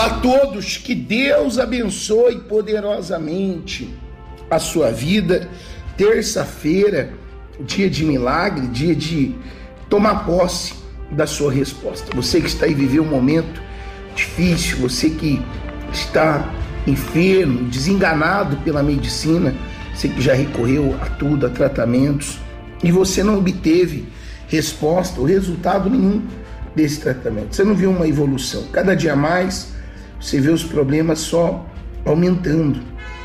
Olá a todos, que Deus abençoe poderosamente a sua vida. Terça-feira, dia de milagre, dia de tomar posse da sua resposta. Você que está aí vivendo um momento difícil, você que está enfermo, desenganado pela medicina, você que já recorreu a tudo, a tratamentos, e você não obteve resposta ou resultado nenhum desse tratamento. Você não viu uma evolução. Cada dia mais você vê os problemas só aumentando.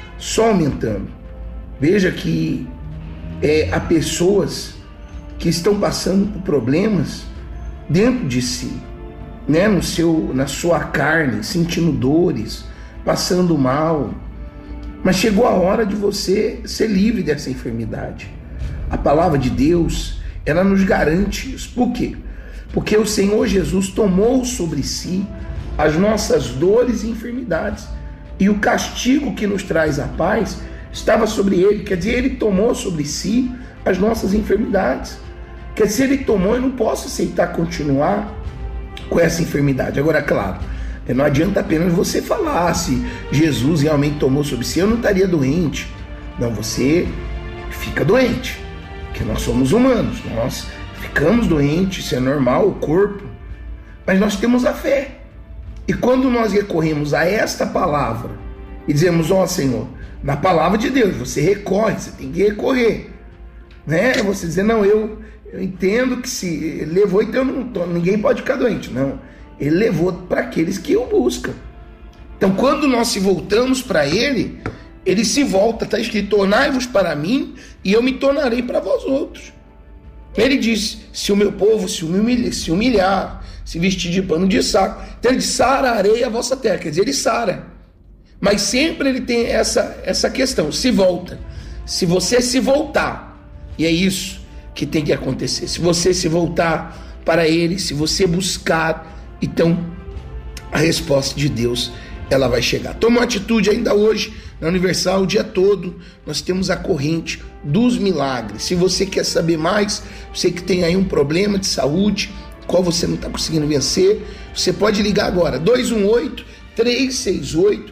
Veja que há pessoas que estão passando por problemas dentro de si, né? Na sua carne, sentindo dores, passando mal. Mas chegou a hora de você ser livre dessa enfermidade. A palavra de Deus, ela nos garante isso. Por quê? Porque o Senhor Jesus tomou sobre si as nossas dores e enfermidades. E o castigo que nos traz a paz estava sobre ele. Quer dizer, ele tomou sobre si as nossas enfermidades. Quer dizer, ele tomou, eu não posso aceitar continuar com essa enfermidade. Agora, claro, não adianta apenas você falar se Jesus realmente tomou sobre si, eu não estaria doente. Não, você fica doente, porque nós somos humanos, nós ficamos doentes, isso é normal, o corpo, mas nós temos a fé. E quando nós recorremos a esta palavra e dizemos, ó Senhor, na palavra de Deus, você recorre, você tem que recorrer, né? Você dizer, não, eu entendo que se ele levou, então ninguém pode ficar doente. Não, ele levou para aqueles que o buscam. Então, quando nós se voltamos para ele, ele se volta, está escrito, tornai-vos para mim e eu me tornarei para vós outros. Ele diz, se o meu povo se humilhar, se vestir de pano de saco, então ele diz, sararei a vossa terra, quer dizer, ele sara. Mas sempre ele tem essa questão, se volta. Se você se voltar, e é isso que tem que acontecer, se você se voltar para ele, se você buscar, então a resposta de Deus, ela vai chegar. Toma uma atitude ainda hoje, na Universal, o dia todo, nós temos a corrente dos milagres. Se você quer saber mais, você que tem aí um problema de saúde, qual você não está conseguindo vencer, você pode ligar agora, 218-368-008,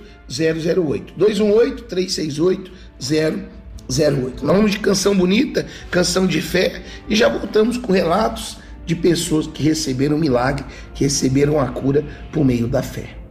218-368-008. Nós vamos de canção bonita, canção de fé, e já voltamos com relatos de pessoas que receberam um milagre, que receberam a cura por meio da fé.